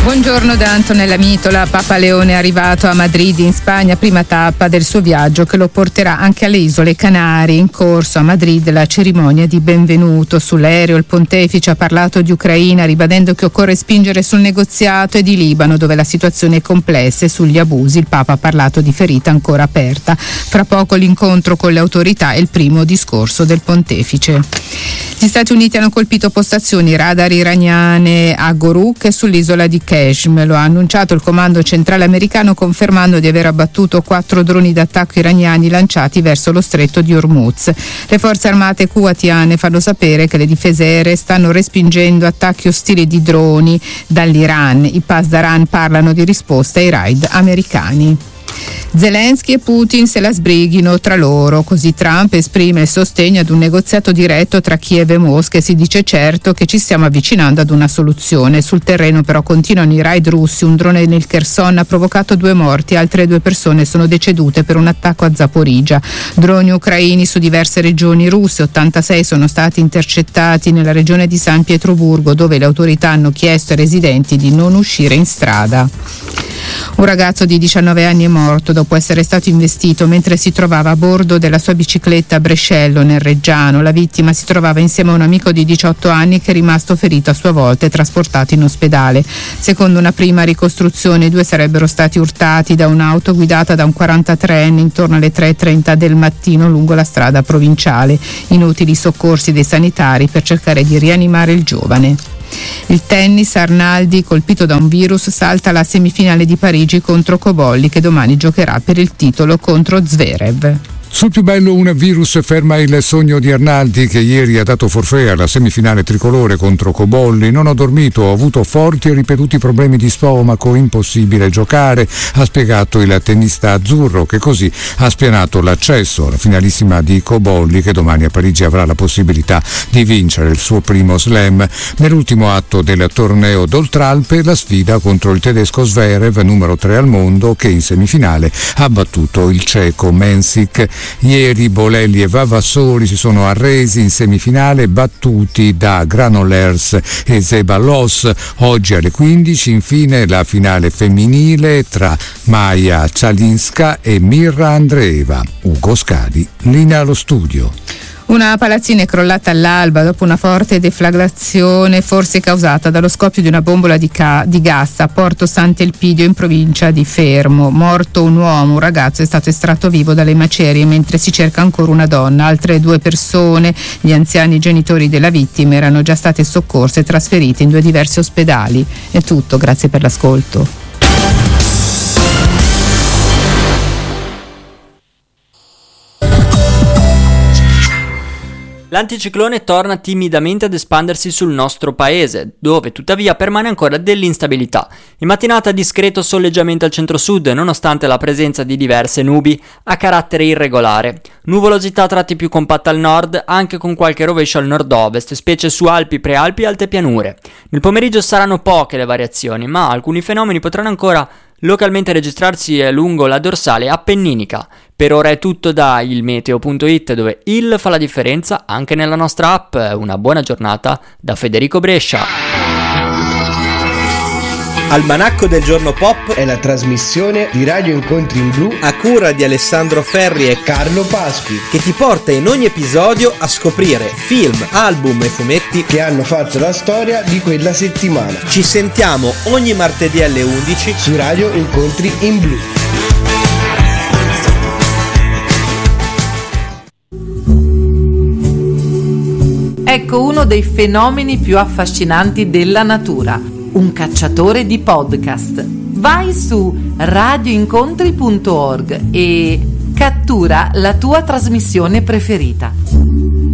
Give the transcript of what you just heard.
Buongiorno da Antonella Mitola. Papa Leone è arrivato a Madrid in Spagna, prima tappa del suo viaggio che lo porterà anche alle isole Canarie. In corso a Madrid la cerimonia di benvenuto. Sull'aereo il pontefice ha parlato di Ucraina, ribadendo che occorre spingere sul negoziato, e di Libano, dove la situazione è complessa, e sugli abusi il Papa ha parlato di ferita ancora aperta. Fra poco l'incontro con le autorità e il primo discorso del pontefice. Gli Stati Uniti hanno colpito postazioni radar iraniane a Goruk e sull'isola di Kashmir. Lo ha annunciato il comando centrale americano, confermando di aver abbattuto 4 droni d'attacco iraniani lanciati verso lo stretto di Hormuz. Le forze armate kuwaitiane fanno sapere che le difese aeree stanno respingendo attacchi ostili di droni dall'Iran. I Pasdaran parlano di risposta ai raid americani. Zelensky e Putin se la sbrighino tra loro, così Trump esprime il sostegno ad un negoziato diretto tra Kiev e Mosca e si dice certo che ci stiamo avvicinando ad una soluzione. Sul terreno però continuano i raid russi. Un drone nel Kherson ha provocato 2 morti, altre 2 persone sono decedute per un attacco a Zaporizhzhia. Droni ucraini su diverse regioni russe, 86 sono stati intercettati nella regione di San Pietroburgo, dove le autorità hanno chiesto ai residenti di non uscire in strada. Un ragazzo di 19 anni è morto dopo essere stato investito mentre si trovava a bordo della sua bicicletta a Brescello, nel Reggiano. La vittima si trovava insieme a un amico di 18 anni che è rimasto ferito a sua volta e trasportato in ospedale. Secondo una prima ricostruzione, i 2 sarebbero stati urtati da un'auto guidata da un 43enne intorno alle 3:30 del mattino lungo la strada provinciale. Inutili soccorsi dei sanitari per cercare di rianimare il giovane. Il tennis, Arnaldi, colpito da un virus, salta alla semifinale di Parigi contro Cobolli, che domani giocherà per il titolo contro Zverev. Sul più bello un virus ferma il sogno di Arnaldi, che ieri ha dato forfait alla semifinale tricolore contro Cobolli. Non ho dormito, ho avuto forti e ripetuti problemi di stomaco, impossibile giocare, ha spiegato il tennista azzurro, che così ha spianato l'accesso alla finalissima di Cobolli, che domani a Parigi avrà la possibilità di vincere il suo primo slam. Nell'ultimo atto del torneo d'Oltralpe, la sfida contro il tedesco Zverev, numero 3 al mondo, che in semifinale ha battuto il ceco Mensik. Ieri Bolelli e Vavassori si sono arresi in semifinale, battuti da Granollers e Zeballos. Oggi alle 15 infine la finale femminile tra Maja Cialinska e Mirra Andreeva. Ugo Scadi, linea allo studio. Una palazzina è crollata all'alba dopo una forte deflagrazione, forse causata dallo scoppio di una bombola di gas a Porto Sant'Elpidio, in provincia di Fermo. Morto un uomo, un ragazzo è stato estratto vivo dalle macerie, mentre si cerca ancora una donna. Altre 2 persone, gli anziani genitori della vittima, erano già state soccorse e trasferite in 2 diversi ospedali. È tutto, grazie per l'ascolto. L'anticiclone torna timidamente ad espandersi sul nostro paese, dove tuttavia permane ancora dell'instabilità. In mattinata discreto soleggiamento al centro-sud, nonostante la presenza di diverse nubi a carattere irregolare. Nuvolosità a tratti più compatta al nord, anche con qualche rovescio al nord-ovest, specie su Alpi, Prealpi e alte pianure. Nel pomeriggio saranno poche le variazioni, ma alcuni fenomeni potranno ancora localmente registrarsi lungo la dorsale appenninica. Per ora è tutto da ilmeteo.it, dove il fa la differenza anche nella nostra app. Una buona giornata da Federico Brescia. Almanacco del giorno pop è la trasmissione di Radio Incontri in Blu a cura di Alessandro Ferri e Carlo Pasqui, che ti porta in ogni episodio a scoprire film, album e fumetti che hanno fatto la storia di quella settimana. Ci sentiamo ogni martedì alle 11 su Radio Incontri in Blu. Ecco uno dei fenomeni più affascinanti della natura: un cacciatore di podcast. Vai su radioincontri.org e cattura la tua trasmissione preferita.